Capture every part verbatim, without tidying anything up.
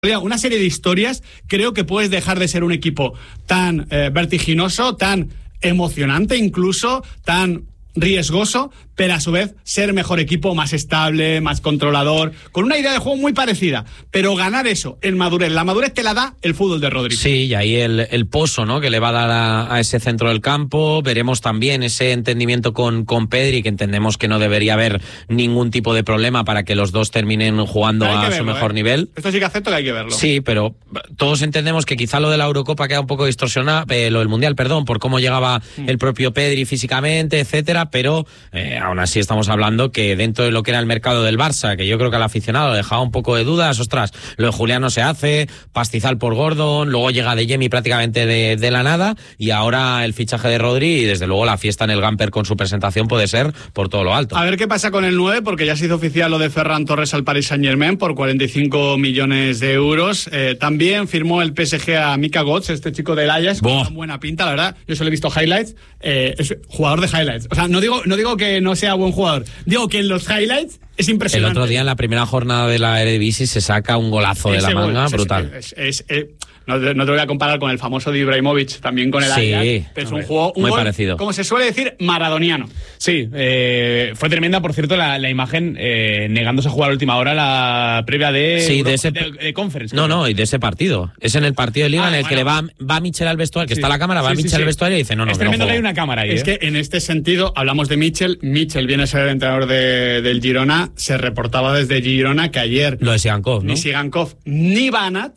una serie de historias, creo que puedes dejar de ser un equipo tan eh, vertiginoso, tan emocionante incluso, tan riesgoso, pero a su vez ser mejor equipo, más estable, más controlador, con una idea de juego muy parecida, pero ganar eso en madurez, la madurez te la da el fútbol de Rodri. Sí, y ahí el, el pozo, ¿no?, que le va a dar a, a ese centro del campo. Veremos también ese entendimiento con, con Pedri, que entendemos que no debería haber ningún tipo de problema para que los dos terminen jugando a verlo, su mejor ¿eh? nivel. Esto sí que acepto que hay que verlo. Sí, pero todos entendemos que quizá lo de la Eurocopa queda un poco distorsionado, eh, lo del Mundial, perdón, por cómo llegaba mm. el propio Pedri físicamente, etcétera, pero eh, aún así estamos hablando que dentro de lo que era el mercado del Barça, que yo creo que al aficionado lo dejaba un poco de dudas, ostras, lo de Julián no se hace, pastizal por Gordon, luego llega De Jemi prácticamente de, de la nada, y ahora el fichaje de Rodri, y desde luego la fiesta en el Gamper con su presentación puede ser por todo lo alto. A ver qué pasa con el nueve, porque ya se hizo oficial lo de Ferran Torres al Paris Saint-Germain por cuarenta y cinco millones de euros. Eh, también firmó el P S G a Mika Götze, este chico del Ajax, con una buena pinta, la verdad. Yo solo he visto highlights, eh, es jugador de highlights. O sea, no digo, no digo que no sea buen jugador, digo que en los highlights es impresionante. El otro día en la primera jornada de la Eredivisie se saca un golazo Ese de la manga, gol, brutal. Es, es, es, es, no, no te voy a comparar con el famoso de Ibrahimovic, también con el sí, Ajax, pero es un juego un muy gol, parecido. Como se suele decir, maradoniano. Sí, eh, fue tremenda, por cierto, la, la imagen eh, negándose a jugar a última hora la previa de, sí, Euro, de, ese, de, de Conference. No, no, y de ese partido. Es en el partido de Liga ah, en el bueno. que le va, va Michel al vestuario, que sí. está la cámara, va sí, Michel sí, sí. al vestuario y dice, no, no, es que tremendo no que hay una cámara ahí. Es ¿eh? que en este sentido, hablamos de Michel, Michel viene a ser el entrenador de, del Girona, se reportaba desde Girona que ayer lo de Sigankov, ¿no? ni Sigankov ni Banat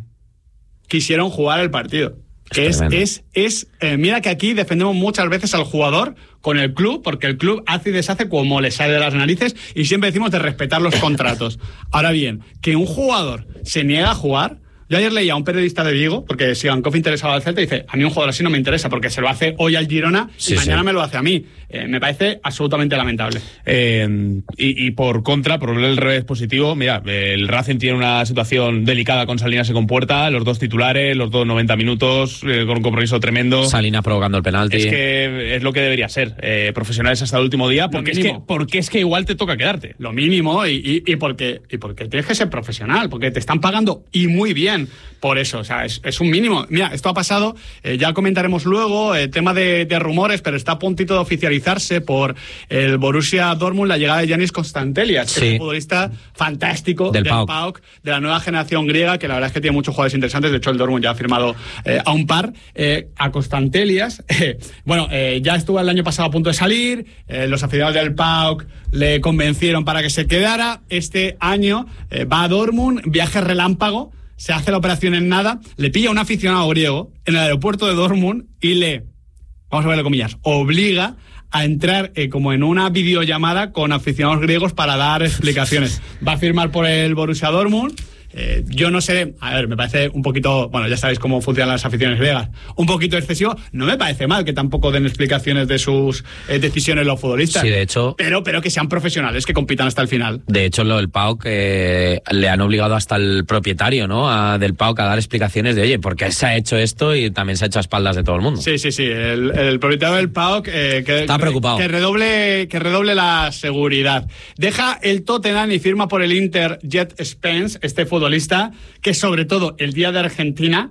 quisieron jugar el partido. Que es, es, es, es eh, mira que aquí defendemos muchas veces al jugador con el club, porque el club hace y deshace como le sale de las narices, y siempre decimos de respetar los contratos. Ahora bien, que un jugador se niega a jugar. Yo ayer leía a un periodista de Vigo, porque Sigankov interesaba al Celta, y dice, a mí un jugador así no me interesa, porque se lo hace hoy al Girona sí, y mañana sí. me lo hace a mí. Eh, me parece absolutamente lamentable. Eh, y, y por contra, por el revés positivo, mira, el Racing tiene una situación delicada con Salinas y con Puerta, los dos titulares, los dos noventa minutos, eh, con un compromiso tremendo. Salinas provocando el penalti. Es que es lo que debería ser, eh, profesionales hasta el último día, porque es, que, porque es que igual te toca quedarte. Lo mínimo, y, y, y, porque, y porque tienes que ser profesional, porque te están pagando y muy bien. Por eso, o sea, es, es un mínimo. Mira, esto ha pasado, eh, ya comentaremos luego, el eh, tema de, de rumores, pero está a puntito de oficializarse por el Borussia Dortmund la llegada de Giannis Constantelias, que sí. es un futbolista fantástico del, del P A O K, P A O K, de la nueva generación griega, que la verdad es que tiene muchos jugadores interesantes. De hecho, el Dortmund ya ha firmado eh, a un par. Eh, a Constantelias, eh, bueno, eh, ya estuvo el año pasado a punto de salir, eh, los aficionados del P A O K le convencieron para que se quedara. Este año eh, va a Dortmund, viaje relámpago, se hace la operación en nada, le pilla a un aficionado griego en el aeropuerto de Dortmund y le, vamos a verle comillas, obliga a entrar eh, como en una videollamada con aficionados griegos para dar explicaciones. Va a firmar por el Borussia Dortmund. Eh, yo no sé, a ver, me parece un poquito, bueno, ya sabéis cómo funcionan las aficiones griegas, un poquito excesivo. No me parece mal que tampoco den explicaciones de sus eh, decisiones los futbolistas. Sí, de hecho. Pero, pero que sean profesionales, que compitan hasta el final. De hecho, lo del P A O K eh, le han obligado hasta el propietario, ¿no? A, del P A O K a dar explicaciones de, oye, ¿por qué se ha hecho esto? Y también se ha hecho a espaldas de todo el mundo. Sí, sí, sí. El, el propietario del P A O K eh, que, está preocupado. Que redoble, que redoble la seguridad. Deja el Tottenham y firma por el Inter Jet Spence, este futbolista que sobre todo el día de Argentina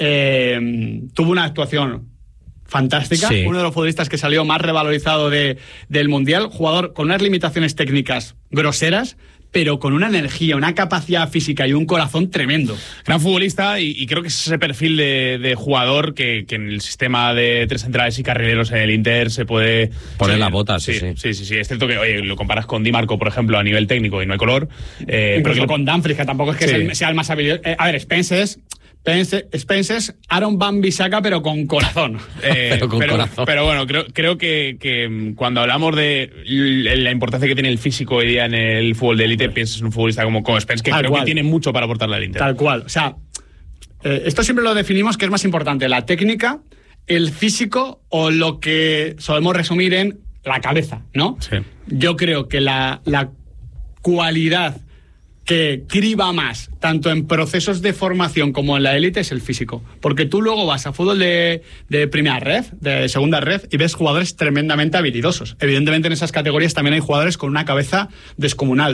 eh, tuvo una actuación fantástica, sí. uno de los futbolistas que salió más revalorizado de, del Mundial, jugador con unas limitaciones técnicas groseras, pero con una energía, una capacidad física y un corazón tremendo. Gran futbolista, y, y creo que es ese perfil de, de jugador que, que en el sistema de tres centrales y carrileros en el Inter se puede poner sí, la bota, sí, sí, sí. Sí, sí, sí. Es cierto que, oye, lo comparas con Di Marco, por ejemplo, a nivel técnico y no hay color. Eh, pero que con Dumfries, que tampoco es que sí. sea, el, sea el más habilidoso. Eh, a ver, Spence es... Spence es Aaron Wan-Bissaka, pero con corazón. Eh, pero con pero, corazón. Pero bueno, creo, creo que, que cuando hablamos de la importancia que tiene el físico hoy día en el fútbol de élite, piensas en un futbolista como, como Spence, que Tal creo cual. que tiene mucho para aportarle al Inter. Tal cual. O sea, eh, esto siempre lo definimos que es más importante, la técnica, el físico o lo que solemos resumir en la cabeza, ¿no? Sí. Yo creo que la, la cualidad que criba más, tanto en procesos de formación como en la élite, es el físico. Porque tú luego vas a fútbol de, de primera red, de segunda red, y ves jugadores tremendamente habilidosos. Evidentemente en esas categorías también hay jugadores con una cabeza descomunal.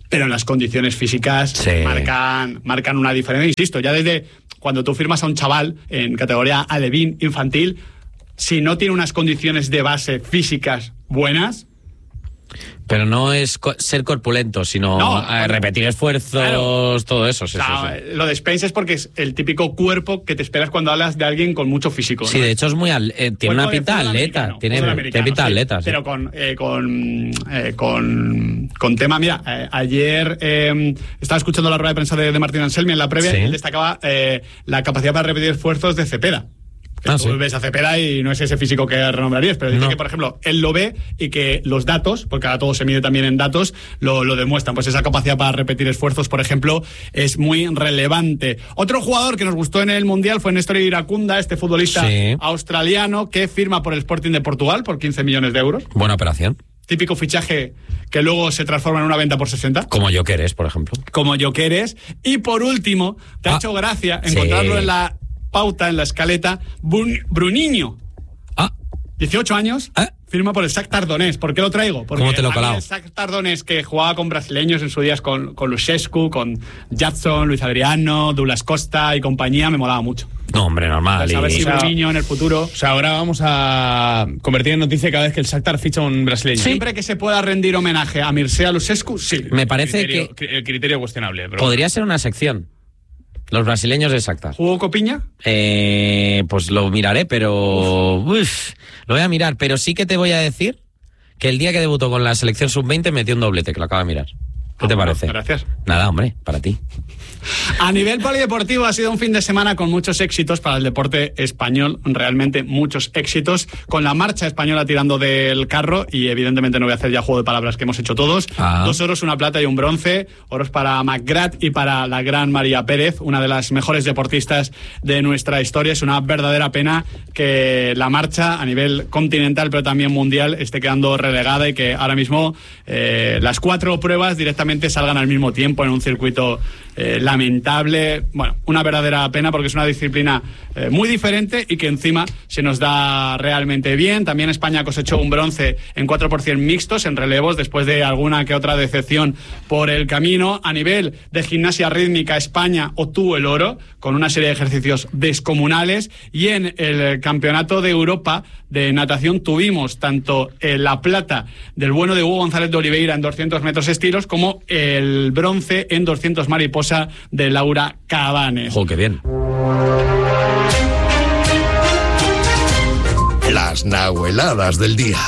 pero las condiciones físicas sí. marcan, marcan una diferencia. Insisto, ya desde cuando tú firmas a un chaval en categoría alevín infantil, si no tiene unas condiciones de base físicas buenas... Pero no es co- ser corpulento, sino no, eh, repetir esfuerzos, claro. todo eso. Sí, o sea, sí, sí. Lo de Spence es porque es el típico cuerpo que te esperas cuando hablas de alguien con mucho físico. Sí, ¿no? de hecho es muy al- eh, tiene una pinta atleta, tiene, tiene pinta sí, atleta. Sí. Pero con eh, con, eh, con con tema, mira, eh, ayer eh, estaba escuchando la rueda de prensa de, de Martín Anselmi en la previa sí. y él destacaba eh, la capacidad para repetir esfuerzos de Cepeda. Que ah, tú sí. ves a Cepeda y no es ese físico que renombrarías, pero dice no. que, por ejemplo, él lo ve y que los datos, porque ahora todo se mide también en datos, lo, lo demuestran. Pues esa capacidad para repetir esfuerzos, por ejemplo, es muy relevante. Otro jugador que nos gustó en el Mundial fue Néstor Iracunda, este futbolista sí. australiano que firma por el Sporting de Portugal por quince millones de euros. Buena operación. Típico fichaje que luego se transforma en una venta por sesenta. Como Gyökeres, por ejemplo. Como Gyökeres. Y por último, te ah, ha hecho gracia encontrarlo sí. en la... pauta en la escaleta, Brun- Bruninho. Ah. dieciocho años, ¿Eh? firma por el Shakhtar Donetsk. ¿Por qué lo traigo? Porque ¿Cómo te lo he colado? El Shakhtar Donetsk, que jugaba con brasileños en sus días, con, con Lushescu, con Jadson, Luis Adriano, Douglas Costa y compañía, me molaba mucho. No, hombre, normal. Pues a ver si o sea, Bruninho en el futuro... O sea, ahora vamos a convertir en noticia cada vez que el Shakhtar ficha un brasileño. Sí. Siempre que se pueda rendir homenaje a Mircea Lushescu, sí. Me parece criterio, que... El criterio cuestionable. Pero... Podría ser una sección. Los brasileños de Shakhtar. ¿Jugó Copiña? Eh, pues lo miraré, pero... Uf. Uf, lo voy a mirar, pero sí que te voy a decir que el día que debutó con la selección sub veinte metió un doblete, que lo acabo de mirar. ¿Qué ah, te bueno, parece? Gracias. Nada, hombre, para ti. A nivel polideportivo ha sido un fin de semana con muchos éxitos para el deporte español, realmente muchos éxitos, con la marcha española tirando del carro y evidentemente no voy a hacer ya juego de palabras que hemos hecho todos. Ah. Dos oros, una plata y un bronce, oros para McGrath y para la gran María Pérez, una de las mejores deportistas de nuestra historia. Es una verdadera pena que la marcha a nivel continental pero también mundial esté quedando relegada y que ahora mismo eh, las cuatro pruebas directamente salgan al mismo tiempo en un circuito Eh, lamentable, bueno, una verdadera pena porque es una disciplina eh, muy diferente y que encima se nos da realmente bien. También España cosechó un bronce en cuatro por cien mixtos en relevos después de alguna que otra decepción por el camino. A nivel de gimnasia rítmica, España obtuvo el oro con una serie de ejercicios descomunales y en el Campeonato de Europa de natación tuvimos tanto eh, la plata del bueno de Hugo González de Oliveira en doscientos metros estilos como el bronce en doscientos mariposa de Laura Cabanes. ¡Jo, qué bien! Las nahueladas del día.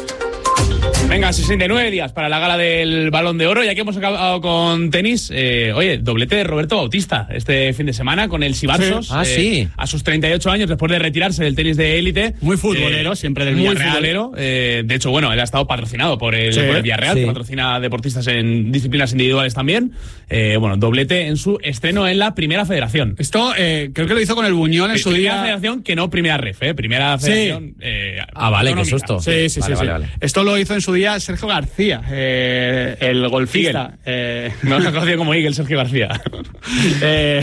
Venga, sesenta y nueve días para la gala del Balón de Oro. Ya que hemos acabado con tenis, eh, oye, doblete de Roberto Bautista este fin de semana con el Sibarsos. Sí. Ah, eh, sí. A sus treinta y ocho años, después de retirarse del tenis de élite. Muy futbolero, eh, siempre del Villarreal. Muy futbolero. Eh, de hecho, bueno, él ha estado patrocinado por el, sí, por el Villarreal, sí. que patrocina deportistas en disciplinas individuales también. Eh, bueno, doblete en su estreno en la Primera Federación. Esto eh, creo que lo hizo con el Buñol en su Primera día. Federación, que no Primera Ref, ¿eh? Primera Federación. Sí. Eh, ah, vale, autonómica. qué susto. Sí, sí, vale, sí, vale, sí. Vale. Esto lo hizo en su día Sergio García, eh, el golfista. Eh, no lo conocido como Eagle, Sergio García. eh,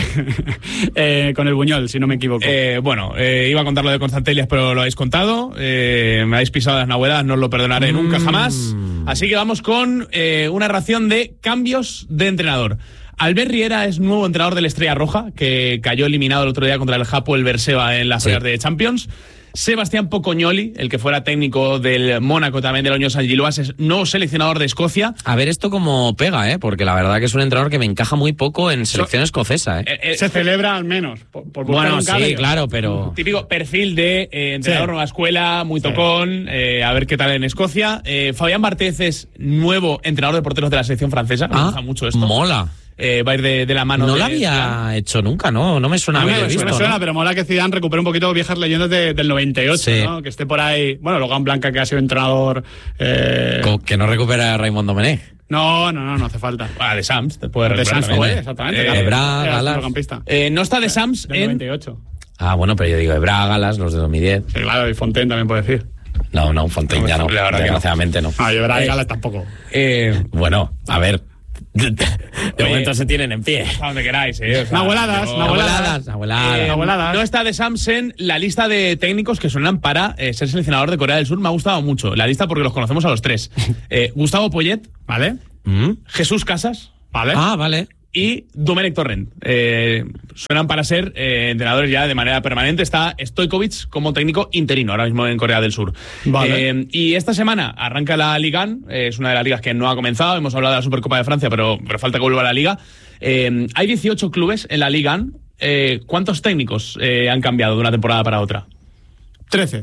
eh, con el Buñol, si no me equivoco. Eh, bueno, eh, iba a contar lo de Constantelias, pero lo habéis contado. Eh, me habéis pisado las nahueladas, no os lo perdonaré mm. nunca jamás. Así que vamos con eh, una ración de cambios de entrenador. Albert Riera es nuevo entrenador del Estrella Roja, que cayó eliminado el otro día contra el Hapoel Berseba en las sí. finales de Champions. Sebastián Pocognoli, el que fuera técnico del Mónaco, también del Unión Saint-Gilloise, es nuevo seleccionador de Escocia. A ver esto como pega, ¿eh? Porque la verdad que es un entrenador que me encaja muy poco en selección so, escocesa, ¿eh? eh, eh Se celebra al menos. Por, por bueno, sí, cabello. claro, pero... Típico perfil de eh, entrenador sí. nueva escuela, muy tocón, sí. eh, a ver qué tal en Escocia. Eh, Fabián Barthez es nuevo entrenador de porteros de la selección francesa. Me ah, gusta mucho esto. Mola. Eh, va a ir de, de la mano. No de, lo había Zidane. hecho nunca, ¿no? No me suena. No me, haber me, visto, me suena, ¿no? pero mola que Zidane recupere un poquito viejas leyendas de, del noventa y ocho, sí. ¿no? Que esté por ahí. Bueno, Logan Blanca, que ha sido entrenador. Eh... Que no recupera a Raymond Domenech. No, no, no, no hace falta. Ah, de Sams, te puede recuperar. De Sams fue, exactamente. Eh, claro. Ebra, Galas. Eh, no está de Sams del en. noventa y ocho. Ah, bueno, pero yo digo Ebra, Galas, los de dos mil diez. Sí, claro, y Fontaine también puede decir. No, no, Fontaine no, ya no. Desgraciadamente no. no. Ah, y Ebra y eh, Galas tampoco. Eh, bueno, a ver. De, de Oye, momento se tienen en pie. A donde queráis, ¿eh? O sea, abueladas, no, abueladas, abueladas, eh, abueladas. No está de Sams en la lista de técnicos que suenan para eh, ser seleccionador de Corea del Sur. Me ha gustado mucho la lista porque los conocemos a los tres. Eh, Gustavo Poyet, ¿vale? ¿Mm? Jesús Casas. Vale. Ah, vale. Y Domenech Torrent. Eh, suenan para ser eh, entrenadores ya de manera permanente. Está Stojkovic como técnico interino ahora mismo en Corea del Sur. Vale. Eh, y esta semana arranca la Ligue uno. Eh, es una de las ligas que no ha comenzado. Hemos hablado de la Supercopa de Francia, pero, pero falta que vuelva a la Liga. Eh, hay dieciocho clubes en la Ligue uno. Eh, ¿Cuántos técnicos eh, han cambiado de una temporada para otra? trece.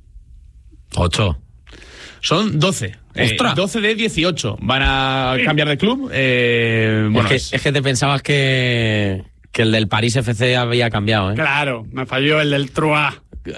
Ocho. Son doce. Eh, ¡Ostras! doce de dieciocho van a cambiar de club. Eh, bueno, es, que, es- es que te pensabas que, que el del París F C había cambiado, ¿eh? Claro, me falló el del Troyes.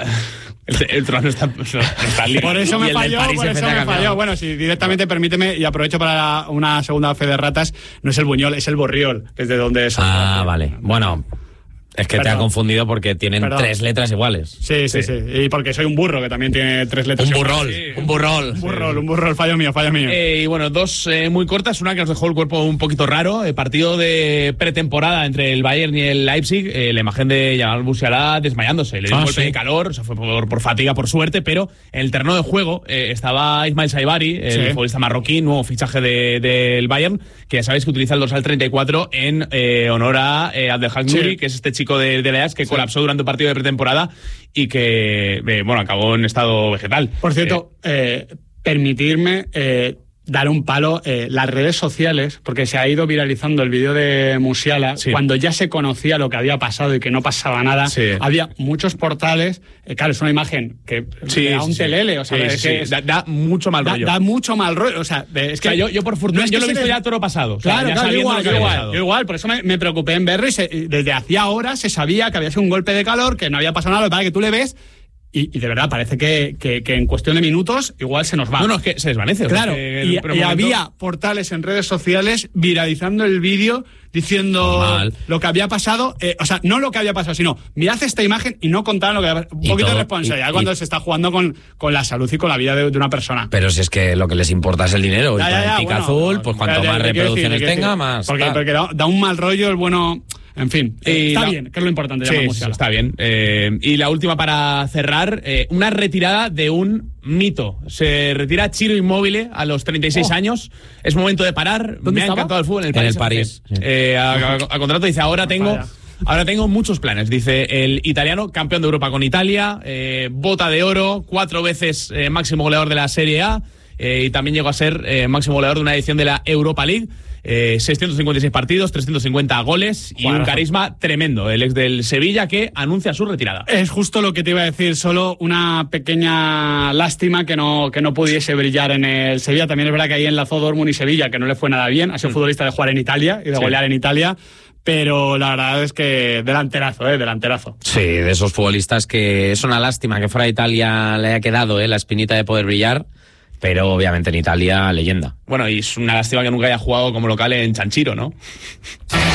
el, el trono está, no está libre. Por eso Y me el del falló, París por F C eso ha me cambiado. falló. Bueno, si directamente permíteme, y aprovecho para una segunda fe de ratas, no es el Buñol, es el Borriol, que es de donde es. Ah, vale. Bueno, es que te Perdón. ha confundido porque tienen Perdón. tres letras iguales. Sí, sí, sí, Y porque soy un burro, que también tiene tres letras. Un iguales. burrol, Sí. un burrol. Un burrol, un burrol, fallo mío, fallo mío. Eh, y bueno, dos eh, muy cortas. Una que nos dejó el cuerpo un poquito raro. El partido de pretemporada entre el Bayern y el Leipzig. Eh, la imagen de Jamal Musiala desmayándose. Le dio Ah, un golpe sí. de calor. O sea, fue por, por fatiga, por suerte. Pero en el terreno de juego eh, estaba Ismail Saibari, el Sí. futbolista marroquí, nuevo fichaje de- del Bayern, que ya sabéis que utiliza el dorsal treinta y cuatro en eh, honor a eh, Abdelhak Sí. Nouri, que es este chico de, de la Ajax que colapsó durante un partido de pretemporada y que, eh, bueno, acabó en estado vegetal. Por cierto, eh, permitirme eh, dar un palo, eh, las redes sociales, porque se ha ido viralizando el vídeo de Musiala, Sí. cuando ya se conocía lo que había pasado y que no pasaba nada, Sí. había muchos portales, eh, claro, es una imagen que Sí, da sí, un sí. telele, o sea, Sí, es sí, que sí. es- Da, da mucho mal da, rollo. da mucho mal rollo, o sea, es que O sea, yo, yo por fortuna, no es yo que lo he se visto les- ya todo pasado. O sea, Claro, ya claro, yo sabiendo igual, lo que yo había igual, pasado. yo igual, por eso me, me preocupé en verlo y se- y desde hacía horas se sabía que había sido un golpe de calor, que no había pasado nada, lo que pasa es que tú le ves y, y de verdad parece que, que, que en cuestión de minutos igual se nos va. No, no, es que se desvanece. o sea, Claro, que- y, pero y un momento- había portales en redes sociales viralizando el vídeo diciendo Normal. lo que había pasado, eh, o sea, no lo que había pasado, sino mirad esta imagen y no contaban lo que había pasado. Un Y poquito todo- de responsabilidad y- y- cuando se está jugando con, con la salud y con la vida de, de una persona. Pero si es que lo que les importa es el dinero. Ya, y ya, con ya, el tic bueno, azul, no, pues cuanto ya, ya, más te quiero decir, reproducciones te quiero tenga, decir. más. Porque, tal. porque da, da un mal rollo el bueno. En fin, Y está la- bien, que es lo importante. Sí, Jamal sí, Musiala. está bien. Eh, y la última para cerrar, eh, una retirada de un mito. Se retira Ciro Immobile a los treinta y seis Oh. años. Es momento de parar. ¿Dónde Me ha estaba? encantado el fútbol en el En París. el París, F C. sí. Eh, a, a- a contrato dice, ahora tengo... Vaya. Ahora tengo muchos planes, dice el italiano, campeón de Europa con Italia, eh, bota de oro, cuatro veces eh, máximo goleador de la Serie A eh, y también llegó a ser eh, máximo goleador de una edición de la Europa League. Eh, seiscientos cincuenta y seis partidos, trescientos cincuenta goles y Jugadorazo. un carisma tremendo. El ex del Sevilla que anuncia su retirada. Es justo lo que te iba a decir, solo una pequeña lástima que no, que no pudiese brillar en el Sevilla. También es verdad que ahí enlazó Dortmund y Sevilla, que no le fue nada bien. Ha sido futbolista de jugar en Italia y de Sí. golear en Italia, pero la verdad es que delanterazo, eh, delanterazo. Sí, de esos futbolistas que es una lástima que fuera de Italia le haya quedado eh, la espinita de poder brillar, pero obviamente en Italia, leyenda. Bueno, y es una lástima que nunca haya jugado como local en Chanchiro, ¿no?